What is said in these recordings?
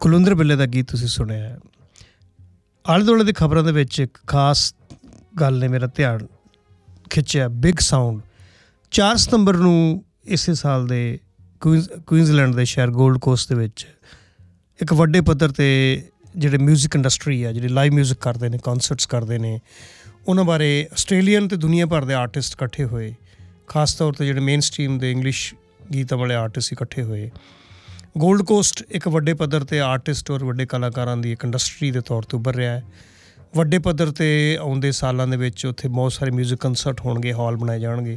ਕੁਲਵਿੰਦਰ ਬਿੱਲੇ ਦਾ ਗੀਤ ਤੁਸੀਂ ਸੁਣਿਆ। ਆਲੇ ਦੁਆਲੇ ਦੀ ਖਬਰਾਂ ਦੇ ਵਿੱਚ ਇੱਕ ਖਾਸ ਗੱਲ ਨੇ ਮੇਰਾ ਧਿਆਨ ਖਿੱਚਿਆ। ਬਿਗ ਸਾਊਂਡ 4 ਸਤੰਬਰ ਨੂੰ ਇਸੇ ਸਾਲ ਦੇ ਕੁਈਨਜ਼ਲੈਂਡ ਦੇ ਸ਼ਹਿਰ ਗੋਲਡ ਕੋਸਟ ਦੇ ਵਿੱਚ ਇੱਕ ਵੱਡੇ ਪੱਧਰ 'ਤੇ ਜਿਹੜੇ ਮਿਊਜ਼ਿਕ ਇੰਡਸਟਰੀ ਆ, ਜਿਹੜੇ ਲਾਈਵ ਮਿਊਜ਼ਿਕ ਕਰਦੇ ਨੇ, ਕੌਂਸਰਟਸ ਕਰਦੇ ਨੇ, ਉਹਨਾਂ ਬਾਰੇ ਆਸਟ੍ਰੇਲੀਅਨ ਅਤੇ ਦੁਨੀਆ ਭਰ ਦੇ ਆਰਟਿਸਟ ਇਕੱਠੇ ਹੋਏ। ਖਾਸ ਤੌਰ 'ਤੇ ਜਿਹੜੇ ਮੇਨ ਸਟਰੀਮ ਦੇ ਇੰਗਲਿਸ਼ ਗੀਤਾਂ ਵਾਲੇ ਆਰਟਿਸਟ ਇਕੱਠੇ ਹੋਏ। ਗੋਲਡ ਕੋਸਟ ਇੱਕ ਵੱਡੇ ਪੱਧਰ 'ਤੇ ਆਰਟਿਸਟ ਔਰ ਵੱਡੇ ਕਲਾਕਾਰਾਂ ਦੀ ਇੱਕ ਇੰਡਸਟਰੀ ਦੇ ਤੌਰ 'ਤੇ ਉੱਭਰ ਰਿਹਾ ਹੈ। ਵੱਡੇ ਪੱਧਰ 'ਤੇ ਆਉਂਦੇ ਸਾਲਾਂ ਦੇ ਵਿੱਚ ਉੱਥੇ ਬਹੁਤ ਸਾਰੇ ਮਿਊਜ਼ਿਕ ਕੰਸਰਟ ਹੋਣਗੇ, ਹਾਲ ਬਣਾਏ ਜਾਣਗੇ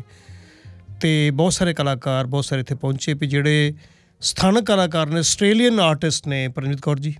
ਅਤੇ ਬਹੁਤ ਸਾਰੇ ਕਲਾਕਾਰ ਬਹੁਤ ਸਾਰੇ ਇੱਥੇ ਪਹੁੰਚੇ। ਵੀ ਜਿਹੜੇ ਸਥਾਨਕ ਕਲਾਕਾਰ ਨੇ, ਆਸਟ੍ਰੇਲੀਅਨ ਆਰਟਿਸਟ ਨੇ ਪਰਮਜੀਤ ਕੌਰ ਜੀ,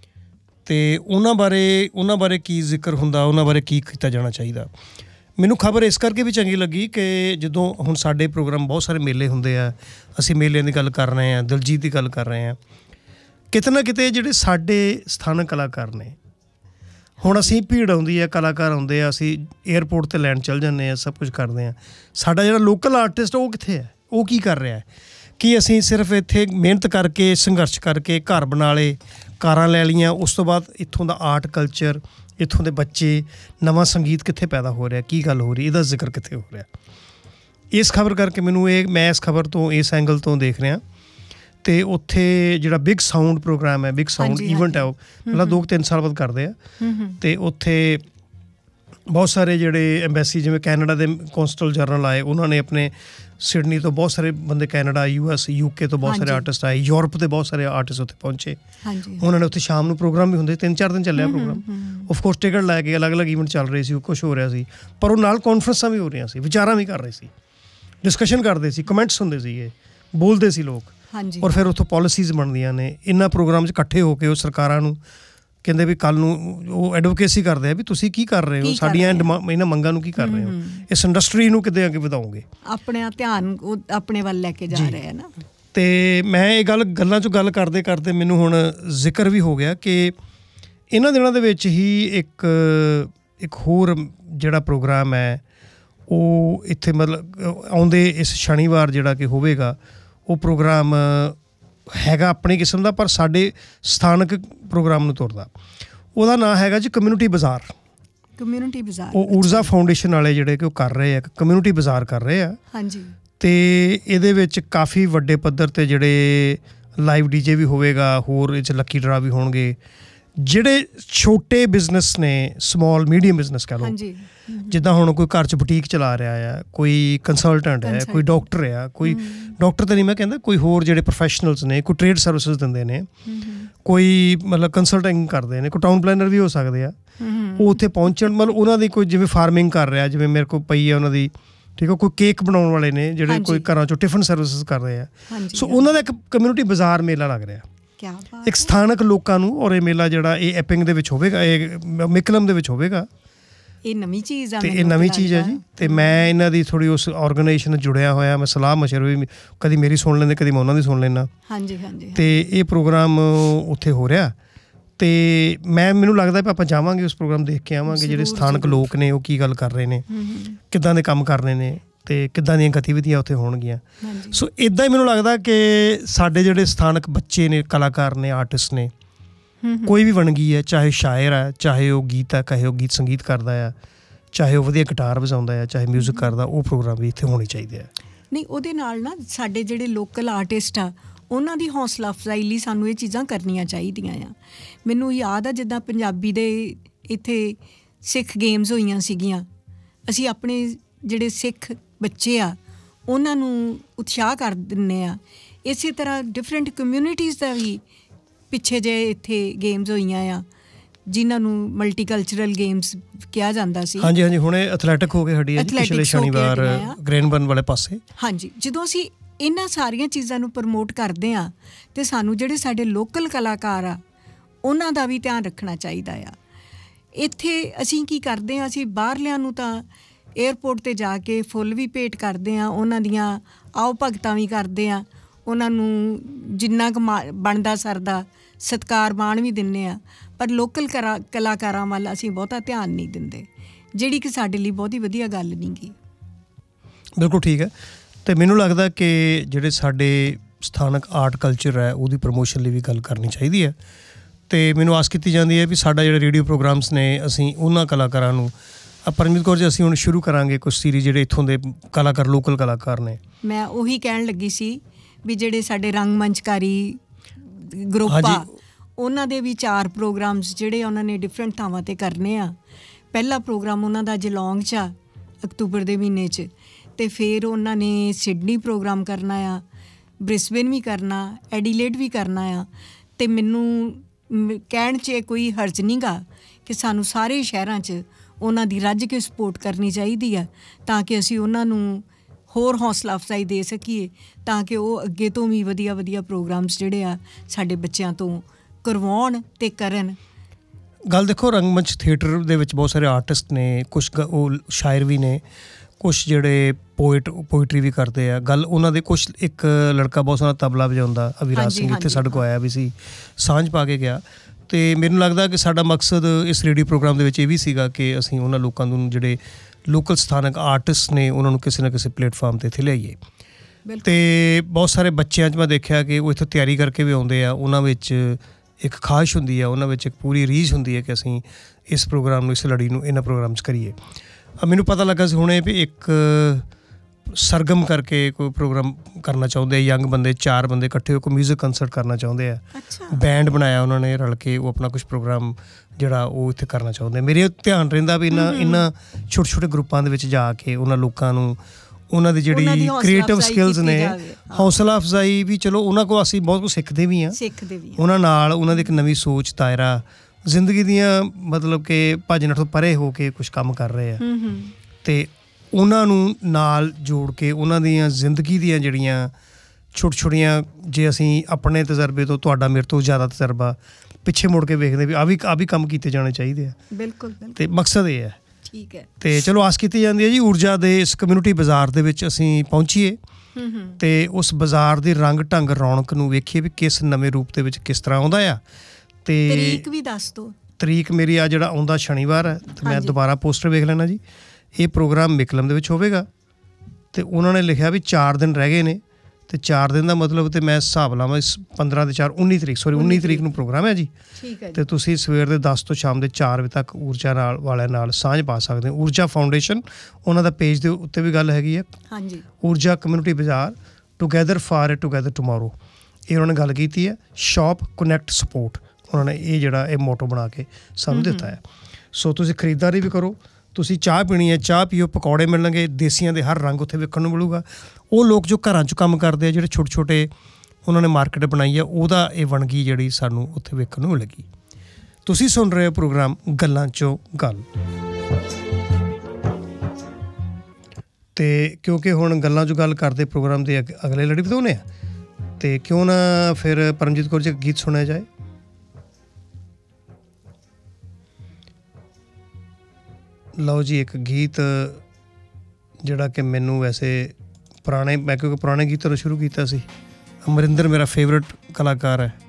ਅਤੇ ਉਹਨਾਂ ਬਾਰੇ ਕੀ ਜ਼ਿਕਰ ਹੁੰਦਾ, ਉਹਨਾਂ ਬਾਰੇ ਕੀ ਕੀਤਾ ਜਾਣਾ ਚਾਹੀਦਾ। ਮੈਨੂੰ ਖਬਰ ਇਸ ਕਰਕੇ ਵੀ ਚੰਗੀ ਲੱਗੀ ਕਿ ਜਦੋਂ ਹੁਣ ਸਾਡੇ ਪ੍ਰੋਗਰਾਮ ਬਹੁਤ ਸਾਰੇ ਮੇਲੇ ਹੁੰਦੇ ਆ, ਅਸੀਂ ਮੇਲਿਆਂ ਦੀ ਗੱਲ ਕਰ ਰਹੇ ਹਾਂ, ਦਿਲਜੀਤ ਦੀ ਗੱਲ ਕਰ ਰਹੇ ਹਾਂ, ਕਿਤੇ ਨਾ ਕਿਤੇ ਜਿਹੜੇ ਸਾਡੇ ਸਥਾਨਕ ਕਲਾਕਾਰ ਨੇ, ਹੁਣ ਅਸੀਂ ਭੀੜ ਆਉਂਦੀ ਹੈ, ਕਲਾਕਾਰ ਆਉਂਦੇ ਆ, ਅਸੀਂ ਏਅਰਪੋਰਟ 'ਤੇ ਲੈਣ ਚੱਲ ਜਾਂਦੇ ਹਾਂ, ਸਭ ਕੁਝ ਕਰਦੇ ਹਾਂ। ਸਾਡਾ ਜਿਹੜਾ ਲੋਕਲ ਆਰਟਿਸਟ ਉਹ ਕਿੱਥੇ ਹੈ? ਉਹ ਕੀ ਕਰ ਰਿਹਾ ਹੈ? ਕਿ ਅਸੀਂ ਸਿਰਫ ਇੱਥੇ ਮਿਹਨਤ ਕਰਕੇ, ਸੰਘਰਸ਼ ਕਰਕੇ ਘਰ ਬਣਾ ਲਏ, ਕਾਰਾਂ ਲੈ ਲਈਆਂ, ਉਸ ਤੋਂ ਬਾਅਦ ਇੱਥੋਂ ਦਾ ਆਰਟ ਕਲਚਰ, ਇੱਥੋਂ ਦੇ ਬੱਚੇ, ਨਵਾਂ ਸੰਗੀਤ ਕਿੱਥੇ ਪੈਦਾ ਹੋ ਰਿਹਾ, ਕੀ ਗੱਲ ਹੋ ਰਹੀ, ਇਹਦਾ ਜ਼ਿਕਰ ਕਿੱਥੇ ਹੋ ਰਿਹਾ? ਇਸ ਖਬਰ ਕਰਕੇ ਮੈਨੂੰ ਮੈਂ ਇਸ ਖਬਰ ਤੋਂ, ਇਸ ਐਂਗਲ ਤੋਂ ਦੇਖ ਰਿਹਾ। ਅਤੇ ਉੱਥੇ ਜਿਹੜਾ ਬਿਗ ਸਾਊਂਡ ਪ੍ਰੋਗਰਾਮ ਹੈ, ਬਿਗ ਸਾਊਂਡ ਈਵੈਂਟ ਹੈ, ਉਹ ਮਤਲਬ 2-3 ਸਾਲ ਬਾਅਦ ਕਰਦੇ ਆ। ਅਤੇ ਉੱਥੇ ਬਹੁਤ ਸਾਰੇ ਜਿਹੜੇ ਐਮਬੈਸੀ, ਜਿਵੇਂ ਕੈਨੇਡਾ ਦੇ ਕੌਂਸਲ ਜਨਰਲ ਆਏ, ਉਹਨਾਂ ਨੇ ਆਪਣੇ ਸਿਡਨੀ ਤੋਂ ਬਹੁਤ ਸਾਰੇ ਬੰਦੇ, ਕੈਨੇਡਾ, US, UK ਤੋਂ ਬਹੁਤ ਸਾਰੇ ਆਰਟਿਸਟ ਆਏ, ਯੂਰਪ ਦੇ ਬਹੁਤ ਸਾਰੇ ਆਰਟਿਸਟ ਉੱਥੇ ਪਹੁੰਚੇ। ਉਹਨਾਂ ਨੇ ਉੱਥੇ ਸ਼ਾਮ ਨੂੰ ਪ੍ਰੋਗਰਾਮ ਵੀ ਹੁੰਦੇ, 3-4 ਦਿਨ ਚੱਲਿਆ ਪ੍ਰੋਗਰਾਮ। ਆਫਕੋਰਸ ਟਿਕਟ ਲੈ ਕੇ ਅਲੱਗ-ਅਲੱਗ ਈਵੈਂਟ ਚੱਲ ਰਹੇ ਸੀ, ਕੁਛ ਹੋ ਰਿਹਾ ਸੀ, ਪਰ ਉਹ ਨਾਲ ਕਾਨਫਰੰਸਾਂ ਵੀ ਹੋ ਰਹੀਆਂ ਸੀ, ਵਿਚਾਰਾਂ ਵੀ ਕਰ ਰਹੇ ਸੀ, ਡਿਸਕਸ਼ਨ ਕਰਦੇ ਸੀ, ਕਮੈਂਟਸ ਹੁੰਦੇ ਸੀਗੇ, ਬੋਲਦੇ ਸੀ ਲੋਕ। ਔਰ ਫਿਰ ਉੱਥੋਂ ਪਾਲਿਸੀਜ਼ ਬਣਦੀਆਂ ਨੇ। ਇਹਨਾਂ ਪ੍ਰੋਗਰਾਮ 'ਚ ਇਕੱਠੇ ਹੋ ਕੇ ਉਹ ਸਰਕਾਰਾਂ ਨੂੰ ਕਹਿੰਦੇ ਵੀ ਕੱਲ੍ਹ ਨੂੰ ਉਹ ਐਡਵੋਕੇਸੀ ਕਰਦੇ ਆ ਵੀ ਤੁਸੀਂ ਕੀ ਕਰ ਰਹੇ ਹੋ, ਸਾਡੀਆਂ ਇਹਨਾਂ ਮੰਗਾਂ ਨੂੰ ਕੀ ਕਰ ਰਹੇ ਹੋ, ਇਸ ਇੰਡਸਟਰੀ ਨੂੰ ਕਿੱਦਾਂ ਅੱਗੇ ਵਧਾਓਗੇ। ਆਪਣਾ ਧਿਆਨ ਆਪਣੇ ਵੱਲ ਲੈ ਕੇ ਜਾ ਰਹੇ ਆ ਨਾ। ਅਤੇ ਮੈਂ ਇਹ ਗੱਲਾਂ 'ਚੋਂ ਗੱਲ ਕਰਦੇ ਕਰਦੇ ਮੈਨੂੰ ਹੁਣ ਜ਼ਿਕਰ ਵੀ ਹੋ ਗਿਆ ਕਿ ਇਹਨਾਂ ਦਿਨਾਂ ਦੇ ਵਿੱਚ ਹੀ ਇੱਕ ਹੋਰ ਜਿਹੜਾ ਪ੍ਰੋਗਰਾਮ ਹੈ ਉਹ ਇੱਥੇ ਮਤਲਬ ਆਉਂਦੇ ਇਸ ਸ਼ਨੀਵਾਰ ਜਿਹੜਾ ਕਿ ਹੋਵੇਗਾ, ਉਹ ਪ੍ਰੋਗਰਾਮ ਹੈਗਾ ਆਪਣੀ ਕਿਸਮ ਦਾ, ਪਰ ਸਾਡੇ ਸਥਾਨਕ ਪ੍ਰੋਗਰਾਮ ਨੂੰ ਤੁਰਦਾ। ਉਹਦਾ ਨਾਂ ਹੈਗਾ ਜੀ ਕਮਿਊਨਿਟੀ ਬਾਜ਼ਾਰ। ਉਹ ਊਰਜਾ ਫਾਊਂਡੇਸ਼ਨ ਵਾਲੇ ਜਿਹੜੇ ਕਿ ਉਹ ਕਰ ਰਹੇ ਆ, ਕਮਿਊਨਿਟੀ ਬਾਜ਼ਾਰ ਕਰ ਰਹੇ ਆ। ਅਤੇ ਇਹਦੇ ਵਿੱਚ ਕਾਫੀ ਵੱਡੇ ਪੱਧਰ 'ਤੇ ਜਿਹੜੇ ਲਾਈਵ DJ ਵੀ ਹੋਵੇਗਾ, ਹੋਰ ਇਹ 'ਚ ਲੱਕੀ ਡਰਾ ਵੀ ਹੋਣਗੇ। ਜਿਹੜੇ ਛੋਟੇ ਬਿਜ਼ਨਸ ਨੇ, ਸਮੋਲ ਮੀਡੀਅਮ ਬਿਜ਼ਨਸ ਕਹਿ ਲਓ, ਜਿੱਦਾਂ ਹੁਣ ਕੋਈ ਘਰ 'ਚ ਬੁਟੀਕ ਚਲਾ ਰਿਹਾ ਆ, ਕੋਈ ਕੰਸਲਟੈਂਟ ਹੈ, ਕੋਈ ਡਾਕਟਰ ਆ, ਕੋਈ ਡਾਕਟਰ ਤਾਂ ਨਹੀਂ ਮੈਂ ਕਹਿੰਦਾ, ਕੋਈ ਹੋਰ ਜਿਹੜੇ ਪ੍ਰੋਫੈਸ਼ਨਲਸ ਨੇ, ਕੋਈ ਟ੍ਰੇਡ ਸਰਵਿਸਿਜ਼ ਦਿੰਦੇ ਨੇ, ਕੋਈ ਮਤਲਬ ਕੰਸਲਟਿੰਗ ਕਰਦੇ ਨੇ, ਕੋਈ ਟਾਊਨ ਪਲੈਨਰ ਵੀ ਹੋ ਸਕਦੇ ਆ। ਉਹ ਉੱਥੇ ਪਹੁੰਚਣ, ਮਤਲਬ ਉਹਨਾਂ ਦੀ ਕੋਈ ਜਿਵੇਂ ਫਾਰਮਿੰਗ ਕਰ ਰਿਹਾ, ਜਿਵੇਂ ਮੇਰੇ ਕੋਲ ਪਈ ਹੈ ਉਹਨਾਂ ਦੀ, ਠੀਕ ਹੈ, ਕੋਈ ਕੇਕ ਬਣਾਉਣ ਵਾਲੇ ਨੇ ਜਿਹੜੇ ਕੋਈ ਘਰਾਂ 'ਚੋਂ ਟਿਫਨ ਸਰਵਿਸਿਜ਼ ਕਰ ਰਹੇ ਆ। ਸੋ ਉਹਨਾਂ ਦਾ ਇੱਕ ਕਮਿਊਨਿਟੀ ਬਾਜ਼ਾਰ ਮੇਲਾ ਲੱਗ ਰਿਹਾ ਇੱਕ ਸਥਾਨਕ ਲੋਕਾਂ ਨੂੰ। ਔਰ ਇਹ ਮੇਲਾ ਜਿਹੜਾ ਇਹ ਐਪਿੰਗ ਦੇ ਵਿੱਚ ਹੋਵੇਗਾ, ਇਹ ਮਿਕਲਮ ਦੇ ਵਿੱਚ ਹੋਵੇਗਾ। ਇਹ ਨਵੀਂ ਚੀਜ਼ ਆ ਅਤੇ ਇਹ ਨਵੀਂ ਚੀਜ਼ ਹੈ ਜੀ। ਅਤੇ ਮੈਂ ਇਹਨਾਂ ਦੀ ਥੋੜ੍ਹੀ ਉਸ ਔਰਗਨਾਈਜੇਸ਼ਨ ਨਾਲ ਜੁੜਿਆ ਹੋਇਆ, ਮੈਂ ਸਲਾਹ ਮਸ਼ਵਰੇ ਵੀ ਕਦੀ ਮੇਰੀ ਸੁਣ ਲੈਂਦੇ, ਕਦੀ ਮੈਂ ਉਹਨਾਂ ਦੀ ਸੁਣ ਲੈਂਦਾ। ਅਤੇ ਇਹ ਪ੍ਰੋਗਰਾਮ ਉੱਥੇ ਹੋ ਰਿਹਾ। ਅਤੇ ਮੈਨੂੰ ਲੱਗਦਾ ਵੀ ਆਪਾਂ ਜਾਵਾਂਗੇ, ਉਸ ਪ੍ਰੋਗਰਾਮ ਦੇਖ ਕੇ ਆਵਾਂਗੇ, ਜਿਹੜੇ ਸਥਾਨਕ ਲੋਕ ਨੇ ਉਹ ਕੀ ਗੱਲ ਕਰ ਰਹੇ ਨੇ, ਕਿੱਦਾਂ ਦੇ ਕੰਮ ਕਰ ਰਹੇ ਨੇ, ਅਤੇ ਕਿੱਦਾਂ ਦੀਆਂ ਗਤੀਵਿਧੀਆਂ ਉੱਥੇ ਹੋਣਗੀਆਂ। ਸੋ ਇੱਦਾਂ ਹੀ ਮੈਨੂੰ ਲੱਗਦਾ ਕਿ ਸਾਡੇ ਜਿਹੜੇ ਸਥਾਨਕ ਬੱਚੇ ਨੇ, ਕਲਾਕਾਰ ਨੇ, ਆਰਟਿਸਟ ਨੇ, ਕੋਈ ਵੀ ਵੰਨਗੀ ਹੈ, ਚਾਹੇ ਸ਼ਾਇਰ ਹੈ, ਚਾਹੇ ਉਹ ਗੀਤ ਹੈ, ਚਾਹੇ ਉਹ ਗੀਤ ਸੰਗੀਤ ਕਰਦਾ ਆ, ਚਾਹੇ ਉਹ ਵਧੀਆ ਗਿਟਾਰ ਵਜਾਉਂਦਾ ਆ, ਚਾਹੇ ਮਿਊਜ਼ਿਕ ਕਰਦਾ, ਉਹ ਪ੍ਰੋਗਰਾਮ ਵੀ ਇੱਥੇ ਹੋਣੇ ਚਾਹੀਦੇ ਆ। ਨਹੀਂ, ਉਹਦੇ ਨਾਲ ਨਾ ਸਾਡੇ ਜਿਹੜੇ ਲੋਕਲ ਆਰਟਿਸਟ ਆ, ਉਹਨਾਂ ਦੀ ਹੌਸਲਾ ਅਫਜ਼ਾਈ ਲਈ ਸਾਨੂੰ ਇਹ ਚੀਜ਼ਾਂ ਕਰਨੀਆਂ ਚਾਹੀਦੀਆਂ ਆ। ਮੈਨੂੰ ਯਾਦ ਆ ਜਿੱਦਾਂ ਪੰਜਾਬੀ ਦੇ ਇੱਥੇ ਸਿੱਖ ਗੇਮਸ ਹੋਈਆਂ ਸੀਗੀਆਂ, ਅਸੀਂ ਆਪਣੇ ਜਿਹੜੇ ਸਿੱਖ ਬੱਚੇ ਆ ਉਹਨਾਂ ਨੂੰ ਉਤਸ਼ਾਹ ਕਰ ਦਿੰਦੇ ਆ। ਇਸੇ ਤਰ੍ਹਾਂ ਡਿਫਰੈਂਟ ਕਮਿਊਨਿਟੀਜ਼ ਦਾ ਵੀ ਪਿੱਛੇ ਜਿਹੇ ਇੱਥੇ ਗੇਮਸ ਹੋਈਆਂ ਆ, ਜਿਨ੍ਹਾਂ ਨੂੰ ਮਲਟੀਕਲਚਰਲ ਗੇਮਸ ਕਿਹਾ ਜਾਂਦਾ ਸੀ। ਹਾਂਜੀ, ਹੁਣੇ ਐਥਲੈਟਿਕ ਹੋ ਕੇ ਹਟੀ ਹੈ ਪਿਛਲੇ ਸ਼ਨੀਵਾਰ ਗ੍ਰੈਨਬਰਨ ਵਾਲੇ ਪਾਸੇ। ਹਾਂਜੀ, ਜਦੋਂ ਅਸੀਂ ਇਹਨਾਂ ਸਾਰੀਆਂ ਚੀਜ਼ਾਂ ਨੂੰ ਪ੍ਰਮੋਟ ਕਰਦੇ ਹਾਂ ਅਤੇ ਸਾਨੂੰ ਜਿਹੜੇ ਸਾਡੇ ਲੋਕਲ ਕਲਾਕਾਰ ਆ ਉਹਨਾਂ ਦਾ ਵੀ ਧਿਆਨ ਰੱਖਣਾ ਚਾਹੀਦਾ ਆ। ਇੱਥੇ ਅਸੀਂ ਕੀ ਕਰਦੇ ਹਾਂ, ਅਸੀਂ ਬਾਹਰਲਿਆਂ ਨੂੰ ਤਾਂ ਏਅਰਪੋਰਟ 'ਤੇ ਜਾ ਕੇ ਫੁੱਲ ਵੀ ਭੇਟ ਕਰਦੇ ਹਾਂ, ਉਹਨਾਂ ਦੀਆਂ ਆਓ ਭਗਤਾਂ ਵੀ ਕਰਦੇ ਹਾਂ, ਉਹਨਾਂ ਨੂੰ ਜਿੰਨਾ ਕੁ ਬਣਦਾ ਸਰਦਾ ਸਤਿਕਾਰ ਮਾਣ ਵੀ ਦਿੰਦੇ ਹਾਂ, ਪਰ ਲੋਕਲ ਕਲਾਕਾਰਾਂ ਵੱਲ ਅਸੀਂ ਬਹੁਤਾ ਧਿਆਨ ਨਹੀਂ ਦਿੰਦੇ, ਜਿਹੜੀ ਕਿ ਸਾਡੇ ਲਈ ਬਹੁਤ ਹੀ ਵਧੀਆ ਗੱਲ ਨਹੀਂ ਗੀ। ਬਿਲਕੁਲ ਠੀਕ ਹੈ। ਅਤੇ ਮੈਨੂੰ ਲੱਗਦਾ ਕਿ ਜਿਹੜੇ ਸਾਡੇ ਸਥਾਨਕ ਆਰਟ ਕਲਚਰ ਹੈ ਉਹਦੀ ਪ੍ਰਮੋਸ਼ਨ ਲਈ ਵੀ ਗੱਲ ਕਰਨੀ ਚਾਹੀਦੀ ਹੈ। ਅਤੇ ਮੈਨੂੰ ਆਸ ਕੀਤੀ ਜਾਂਦੀ ਹੈ ਵੀ ਸਾਡਾ ਜਿਹੜਾ ਰੇਡੀਓ ਪ੍ਰੋਗਰਾਮਸ ਨੇ ਅਸੀਂ ਉਹਨਾਂ ਕਲਾਕਾਰਾਂ ਨੂੰ ਪਰਮਜੀਤ ਕੌਰ ਜੀ ਅਸੀਂ ਹੁਣ ਸ਼ੁਰੂ ਕਰਾਂਗੇ ਕੁਛ ਸੀਰੀਜ਼ ਜਿਹੜੇ ਇੱਥੋਂ ਦੇ ਕਲਾਕਾਰ ਲੋਕਲ ਕਲਾਕਾਰ ਨੇ। ਮੈਂ ਉਹੀ ਕਹਿਣ ਲੱਗੀ ਸੀ ਵੀ ਜਿਹੜੇ ਸਾਡੇ ਰੰਗਮੰਚਕਾਰੀ ਗਰੁੱਪ ਆ ਉਹਨਾਂ ਦੇ ਵੀ 4 ਪ੍ਰੋਗਰਾਮਸ ਜਿਹੜੇ ਉਹਨਾਂ ਨੇ ਡਿਫਰੈਂਟ ਥਾਵਾਂ 'ਤੇ ਕਰਨੇ ਆ। ਪਹਿਲਾ ਪ੍ਰੋਗਰਾਮ ਉਹਨਾਂ ਦਾ ਜਲੌਂਗ 'ਚ ਆ ਅਕਤੂਬਰ ਦੇ ਮਹੀਨੇ 'ਚ, ਅਤੇ ਫਿਰ ਉਹਨਾਂ ਨੇ ਸਿਡਨੀ ਪ੍ਰੋਗਰਾਮ ਕਰਨਾ ਆ, ਬ੍ਰਿਸਬੇਨ ਵੀ ਕਰਨਾ, ਐਡੀਲੇਡ ਵੀ ਕਰਨਾ ਆ। ਅਤੇ ਮੈਨੂੰ ਕਹਿਣ 'ਚ ਕੋਈ ਹਰਜ ਨਹੀਂ ਗਾ ਕਿ ਸਾਨੂੰ ਸਾਰੇ ਸ਼ਹਿਰਾਂ 'ਚ ਉਹਨਾਂ ਦੀ ਰੱਜ ਕੇ ਸਪੋਰਟ ਕਰਨੀ ਚਾਹੀਦੀ ਆ ਤਾਂ ਕਿ ਅਸੀਂ ਉਹਨਾਂ ਨੂੰ ਹੋਰ ਹੌਸਲਾ ਅਫਜ਼ਾਈ ਦੇ ਸਕੀਏ ਤਾਂ ਕਿ ਉਹ ਅੱਗੇ ਤੋਂ ਵੀ ਵਧੀਆ ਵਧੀਆ ਪ੍ਰੋਗਰਾਮਸ ਜਿਹੜੇ ਆ ਸਾਡੇ ਬੱਚਿਆਂ ਤੋਂ ਕਰਵਾਉਣ ਅਤੇ ਕਰਨ। ਗੱਲ ਦੇਖੋ, ਰੰਗਮੰਚ ਥੀਏਟਰ ਦੇ ਵਿੱਚ ਬਹੁਤ ਸਾਰੇ ਆਰਟਿਸਟ ਨੇ, ਕੁਛ ਉਹ ਸ਼ਾਇਰ ਵੀ ਨੇ, ਕੁਛ ਜਿਹੜੇ ਪੋਇਟਰੀ ਵੀ ਕਰਦੇ ਆ। ਗੱਲ ਉਹਨਾਂ ਦੇ ਕੁਛ ਇੱਕ ਲੜਕਾ ਬਹੁਤ ਸੋਹਣਾ ਤਬਲਾ ਵਜਾਉਂਦਾ ਅਵਿਰਾਜ ਸਿੰਘ ਇੱਥੇ ਸਾਡੇ ਕੋਲ ਆਇਆ ਵੀ ਸੀ, ਸਾਂਝ ਪਾ ਕੇ ਗਿਆ। ਅਤੇ ਮੈਨੂੰ ਲੱਗਦਾ ਕਿ ਸਾਡਾ ਮਕਸਦ ਇਸ ਰੇਡੀਓ ਪ੍ਰੋਗਰਾਮ ਦੇ ਵਿੱਚ ਇਹ ਵੀ ਸੀਗਾ ਕਿ ਅਸੀਂ ਉਹਨਾਂ ਲੋਕਾਂ ਨੂੰ ਜਿਹੜੇ ਲੋਕਲ ਸਥਾਨਕ ਆਰਟਿਸਟ ਨੇ ਉਹਨਾਂ ਨੂੰ ਕਿਸੇ ਨਾ ਕਿਸੇ ਪਲੇਟਫਾਰਮ 'ਤੇ ਇੱਥੇ ਲਿਆਈਏ। ਅਤੇ ਬਹੁਤ ਸਾਰੇ ਬੱਚਿਆਂ 'ਚ ਮੈਂ ਦੇਖਿਆ ਕਿ ਉਹ ਇੱਥੇ ਤਿਆਰੀ ਕਰਕੇ ਵੀ ਆਉਂਦੇ ਆ। ਉਹਨਾਂ ਵਿੱਚ ਇੱਕ ਖਾਹਿਸ਼ ਹੁੰਦੀ ਆ, ਉਹਨਾਂ ਵਿੱਚ ਇੱਕ ਪੂਰੀ ਰੀਝ ਹੁੰਦੀ ਹੈ ਕਿ ਅਸੀਂ ਇਸ ਪ੍ਰੋਗਰਾਮ ਨੂੰ, ਇਸ ਲੜੀ ਨੂੰ ਇਹਨਾਂ ਪ੍ਰੋਗਰਾਮ 'ਚ ਕਰੀਏ। ਮੈਨੂੰ ਪਤਾ ਲੱਗਾ ਸੀ ਹੁਣੇ ਵੀ ਇੱਕ ਸਰਗਮ ਕਰਕੇ ਕੋਈ ਪ੍ਰੋਗਰਾਮ ਕਰਨਾ ਚਾਹੁੰਦੇ ਆ ਯੰਗ ਬੰਦੇ, 4 ਬੰਦੇ ਇਕੱਠੇ ਹੋ ਕੇ ਮਿਊਜ਼ਿਕ ਕੰਸਰਟ ਕਰਨਾ ਚਾਹੁੰਦੇ ਆ। ਬੈਂਡ ਬਣਾਇਆ ਉਹਨਾਂ ਨੇ ਰਲ ਕੇ, ਉਹ ਆਪਣਾ ਕੁਛ ਪ੍ਰੋਗਰਾਮ ਜਿਹੜਾ ਉਹ ਇੱਥੇ ਕਰਨਾ ਚਾਹੁੰਦੇ। ਮੇਰੇ ਧਿਆਨ ਰਹਿੰਦਾ ਵੀ ਇਹਨਾਂ ਛੋਟੇ ਛੋਟੇ ਗਰੁੱਪਾਂ ਦੇ ਵਿੱਚ ਜਾ ਕੇ ਉਹਨਾਂ ਲੋਕਾਂ ਨੂੰ ਉਹਨਾਂ ਦੀ ਜਿਹੜੀ ਕ੍ਰੀਏਟਿਵ ਸਕਿੱਲਸ ਨੇ, ਹੌਸਲਾ ਅਫਜ਼ਾਈ ਵੀ, ਚਲੋ ਉਹਨਾਂ ਕੋਲ ਅਸੀਂ ਬਹੁਤ ਕੁਛ ਸਿੱਖਦੇ ਵੀ ਹਾਂ, ਉਹਨਾਂ ਨਾਲ ਉਹਨਾਂ ਦੀ ਇੱਕ ਨਵੀਂ ਸੋਚ, ਦਾਇਰਾ, ਜ਼ਿੰਦਗੀ ਦੀਆਂ ਮਤਲਬ ਕਿ ਭੱਜ ਨੱਠ ਤੋਂ ਪਰੇ ਹੋ ਕੇ ਕੁਛ ਕੰਮ ਕਰ ਰਹੇ ਆ। ਅਤੇ ਉਹਨਾਂ ਨੂੰ ਨਾਲ ਜੋੜ ਕੇ ਉਹਨਾਂ ਦੀਆਂ ਜ਼ਿੰਦਗੀ ਦੀਆਂ ਜਿਹੜੀਆਂ ਛੋਟੀਆਂ ਛੋਟੀਆਂ, ਜੇ ਅਸੀਂ ਆਪਣੇ ਤਜਰਬੇ ਤੋਂ, ਤੁਹਾਡਾ ਮੇਰੇ ਤੋਂ ਜ਼ਿਆਦਾ ਤਜਰਬਾ, ਪਿੱਛੇ ਮੁੜ ਕੇ ਵੇਖਦੇ ਵੀ ਆ ਵੀ ਕੰਮ ਕੀਤੇ ਜਾਣੇ ਚਾਹੀਦੇ ਆ। ਬਿਲਕੁਲ। ਅਤੇ ਮਕਸਦ ਇਹ ਹੈ। ਠੀਕ ਹੈ। ਅਤੇ ਚਲੋ ਆਸ ਕੀਤੀ ਜਾਂਦੀ ਹੈ ਜੀ ਊਰਜਾ ਦੇ ਇਸ ਕਮਿਊਨਿਟੀ ਬਾਜ਼ਾਰ ਦੇ ਵਿੱਚ ਅਸੀਂ ਪਹੁੰਚੀਏ ਅਤੇ ਉਸ ਬਾਜ਼ਾਰ ਦੇ ਰੰਗ ਢੰਗ ਰੌਣਕ ਨੂੰ ਵੇਖੀਏ ਵੀ ਕਿਸ ਨਵੇਂ ਰੂਪ ਦੇ ਵਿੱਚ ਕਿਸ ਤਰ੍ਹਾਂ ਆਉਂਦਾ ਆ। ਅਤੇ ਤਰੀਕ ਵੀ ਦੱਸ ਦਿਓ। ਤਰੀਕ ਮੇਰੀ ਆ ਜਿਹੜਾ ਆਉਂਦਾ ਸ਼ਨੀਵਾਰ ਹੈ, ਅਤੇ ਮੈਂ ਦੁਬਾਰਾ ਪੋਸਟਰ ਵੇਖ ਲੈਣਾ ਜੀ। ਇਹ ਪ੍ਰੋਗਰਾਮ ਮਿਕਲਮ ਦੇ ਵਿੱਚ ਹੋਵੇਗਾ ਅਤੇ ਉਹਨਾਂ ਨੇ ਲਿਖਿਆ ਵੀ 4 ਦਿਨ ਰਹਿ ਗਏ ਨੇ, ਅਤੇ 4 ਦਿਨ ਦਾ ਮਤਲਬ, ਅਤੇ ਮੈਂ ਹਿਸਾਬ ਲਾਵਾਂ 15 ਦੇ 4 19 ਤਰੀਕ ਨੂੰ ਪ੍ਰੋਗਰਾਮ ਹੈ ਜੀ। ਅਤੇ ਤੁਸੀਂ ਸਵੇਰ ਦੇ 10 ਤੋਂ ਸ਼ਾਮ ਦੇ 4 ਵਜੇ ਤੱਕ ਊਰਜਾ ਵਾਲਿਆਂ ਨਾਲ ਸਾਂਝ ਪਾ ਸਕਦੇ ਹੋ। ਊਰਜਾ ਫਾਊਂਡੇਸ਼ਨ ਉਹਨਾਂ ਦਾ ਪੇਜ ਦੇ ਉੱਤੇ ਵੀ ਗੱਲ ਹੈਗੀ ਹੈ। ਊਰਜਾ ਕਮਿਊਨਿਟੀ ਬਾਜ਼ਾਰ, together for A together tomorrow, ਇਹ ਉਹਨਾਂ ਨੇ ਗੱਲ ਕੀਤੀ ਹੈ। ਸ਼ੌਪ, ਕਨੈਕਟ, ਸਪੋਰਟ, ਉਹਨਾਂ ਨੇ ਇਹ ਜਿਹੜਾ ਇਹ ਮੋਟੋ ਬਣਾ ਕੇ ਸਾਨੂੰ ਦਿੱਤਾ ਹੈ। ਸੋ ਤੁਸੀਂ ਖਰੀਦਦਾਰੀ ਵੀ ਕਰੋ, ਤੁਸੀਂ ਚਾਹ ਪੀਣੀ ਹੈ ਚਾਹ ਪੀਓ, ਪਕੌੜੇ ਮਿਲਣਗੇ, ਦੇਸੀਆਂ ਦੇ ਹਰ ਰੰਗ ਉੱਥੇ ਵੇਖਣ ਨੂੰ ਮਿਲੂਗਾ। ਉਹ ਲੋਕ ਜੋ ਘਰਾਂ 'ਚ ਕੰਮ ਕਰਦੇ ਆ, ਜਿਹੜੇ ਛੋਟੇ ਛੋਟੇ ਉਹਨਾਂ ਨੇ ਮਾਰਕੀਟ ਬਣਾਈ ਹੈ, ਉਹਦਾ ਇਹ ਵੰਨਗੀ ਜਿਹੜੀ ਸਾਨੂੰ ਉੱਥੇ ਵੇਖਣ ਨੂੰ ਮਿਲੇਗੀ। ਤੁਸੀਂ ਸੁਣ ਰਹੇ ਹੋ ਪ੍ਰੋਗਰਾਮ ਗੱਲਾਂ 'ਚੋਂ ਗੱਲ। ਅਤੇ ਕਿਉਂਕਿ ਹੁਣ ਗੱਲਾਂ 'ਚੋਂ ਗੱਲ ਕਰਦੇ ਪ੍ਰੋਗਰਾਮ ਦੇ ਅਗਲੇ ਲੜੀ ਵਧਾਉਂਦੇ ਆ, ਅਤੇ ਕਿਉਂ ਨਾ ਫਿਰ ਪਰਮਜੀਤ ਕੌਰ ਜੀ ਇੱਕ ਗੀਤ ਸੁਣਿਆ ਜਾਏ। ਲਓ ਜੀ, ਇੱਕ ਗੀਤ ਜਿਹੜਾ ਕਿ ਮੈਨੂੰ ਵੈਸੇ ਮੈਂ ਕਿਉਂਕਿ ਪੁਰਾਣੇ ਗੀਤਾਂ ਤੋਂ ਸ਼ੁਰੂ ਕੀਤਾ ਸੀ। ਅਮਰਿੰਦਰ ਮੇਰਾ ਫੇਵਰਟ ਕਲਾਕਾਰ ਹੈ,